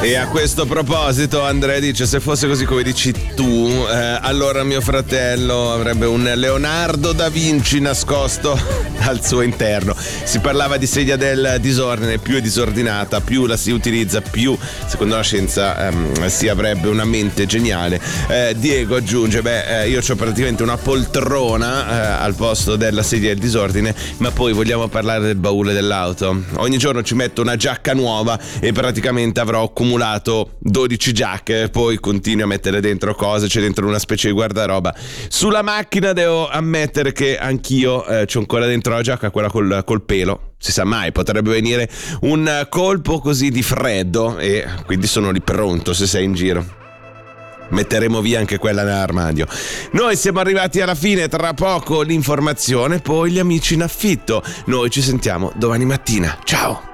E a questo proposito Andrea dice: se fosse così come dici tu, allora mio fratello avrebbe un Leonardo da Vinci nascosto al suo interno. Si parlava di sedia del disordine, più è disordinata, più la si utilizza, più secondo la scienza si avrebbe una mente geniale. Diego aggiunge: io ho praticamente una poltrona al posto della sedia del disordine, ma poi vogliamo parlare del baule dell'auto. Ogni giorno ci metto una giacca nuova e praticamente avrò accumulato 12 giacche, poi continui a mettere dentro cose, c'è dentro una specie di guardaroba. Sulla macchina devo ammettere che anch'io c'ho ancora dentro la giacca, quella col pelo, si sa mai, potrebbe venire un colpo così di freddo e quindi sono lì pronto se sei in giro. Metteremo via anche quella nell'armadio. Noi siamo arrivati alla fine, tra poco l'informazione, poi gli amici in affitto. Noi ci sentiamo domani mattina. Ciao!